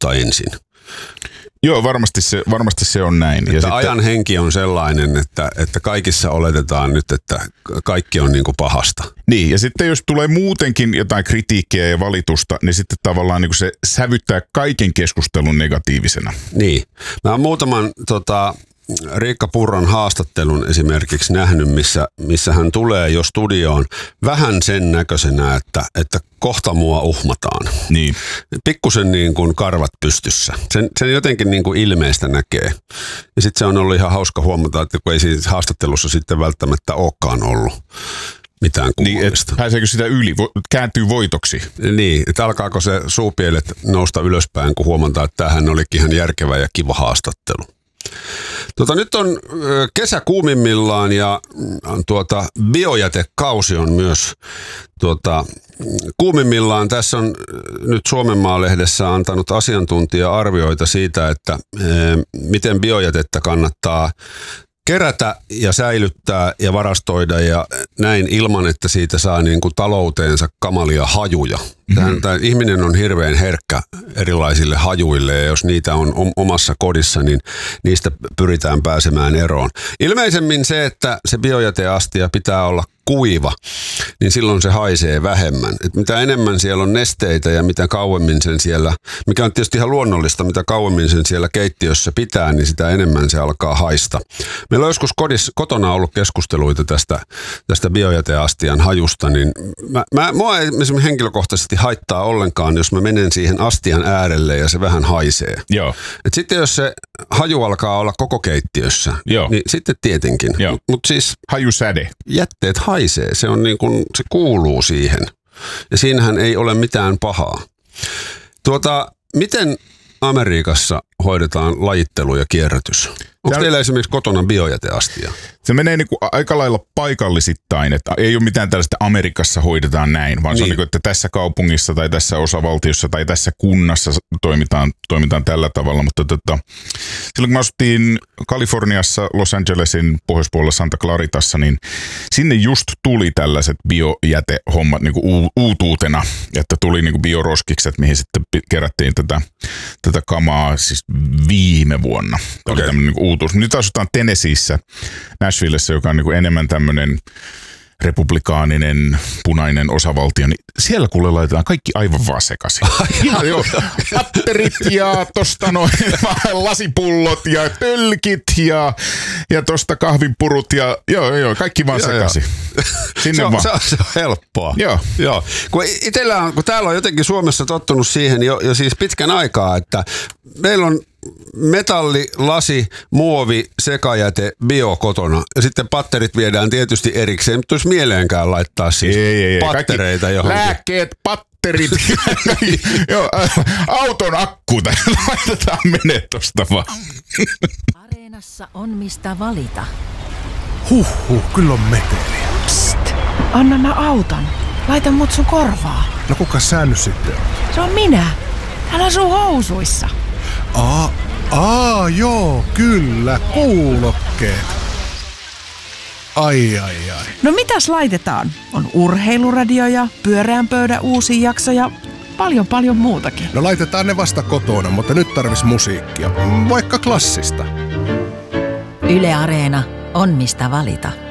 kautta ensin. Joo, varmasti se on näin. Että ja ajan henki on sellainen, että kaikissa oletetaan nyt, että kaikki on niin kuin pahasta. Niin, ja sitten jos tulee muutenkin jotain kritiikkiä ja valitusta, niin sitten tavallaan niin kuin se sävyttää kaiken keskustelun negatiivisena. Niin. Mä oon muutaman Riikka Purran haastattelun esimerkiksi nähnyt, missä hän tulee jo studioon vähän sen näköisenä, että kohta mua uhmataan. Niin. Pikkusen niin kuin karvat pystyssä. Sen jotenkin niin kuin ilmeistä näkee. Ja sitten se on ollut ihan hauska huomata, että kun ei siinä haastattelussa sitten välttämättä olekaan ollut mitään kummallista. Niin, pääseekö sitä yli? Kääntyy voitoksi? Niin, että alkaako se suupielet nousta ylöspäin, kun huomataan, että tämähän olikin ihan järkevä ja kiva haastattelu. Nyt on kesä kuumimmillaan ja biojätekausi on myös kuumimmillaan. Tässä on nyt Suomenmaa-lehdessä antanut asiantuntija-arvioita siitä, että miten biojätettä kannattaa kerätä ja säilyttää ja varastoida ja näin ilman, että siitä saa niin kuin talouteensa kamalia hajuja. Tämä ihminen on hirveän herkkä erilaisille hajuille ja jos niitä on omassa kodissa, niin niistä pyritään pääsemään eroon. Ilmeisemmin se, että se biojäteastia pitää olla kuiva, niin silloin se haisee vähemmän. Et mitä enemmän siellä on nesteitä ja mitä kauemmin sen siellä, mikä on tietysti ihan luonnollista, mitä kauemmin sen siellä keittiössä pitää, niin sitä enemmän se alkaa haista. Meillä on joskus kotona ollut keskusteluita tästä biojäteastian hajusta, niin mua ei esimerkiksi henkilökohtaisesti haittaa ollenkaan, jos mä menen siihen astian äärelle ja se vähän haisee. Joo. Et sitten jos se haju alkaa olla koko keittiössä, niin sitten tietenkin. Mutta siis hajusäde. Jätteet haisee, se on niin kuin, se kuuluu siihen. Ja siinähän ei ole mitään pahaa. Miten Amerikassa hoidetaan lajittelu ja kierrätys? Onko teillä esimerkiksi kotona biojäteastia? Se menee niin kuin aika lailla paikallisittain, että ei ole mitään tällaista Amerikassa hoidetaan näin, vaan se on niin kuin, että tässä kaupungissa tai tässä osavaltiossa tai tässä kunnassa toimitaan tällä tavalla. Mutta silloin kun me asuttiin Kaliforniassa, Los Angelesin pohjoispuolella Santa Claritassa, niin sinne just tuli tällaiset biojätehommat niin kuin uutuutena, että tuli niin kuin bioroskikset, mihin sitten kerättiin tätä kamaa siis viime vuonna. Tämä oli tämmöinen niin kuin uutuus. Nyt asutaan Tennesseeissä, Nashvillessä, joka on niin kuin enemmän tämmöinen republikaaninen, punainen osavaltio, niin siellä kuule laitetaan kaikki aivan vaan sekaisin. Ihan joo. Patterit ja tosta noin lasipullot ja tölkit ja tosta kahvinpurut ja joo, kaikki vaan sekaisin. Se on helppoa. Joo. Kun täällä on jotenkin Suomessa tottunut siihen jo siis pitkän aikaa, että meillä on metalli, lasi, muovi, sekajäte, bio kotona. Ja sitten patterit viedään tietysti erikseen, mutta olisi mieleenkään laittaa siis pattereita johonkin. Lääkkeet, patterit, auton akku laitetaan menee tosta vaan. Areenassa on mistä valita. Kyllä on meteliä. Psst, anna mä auton. Laita mut sun korvaa. No kuka sä nyt sitten on? Se on minä. Älä sun housuissa. Joo, kyllä, kuulokkeet. Ai. No mitäs laitetaan? On urheiluradio ja pyöreän pöydän uusi jakso ja paljon muutakin. No laitetaan ne vasta kotona, mutta nyt tarvis musiikkia. Vaikka klassista. Yle Areena on mistä valita.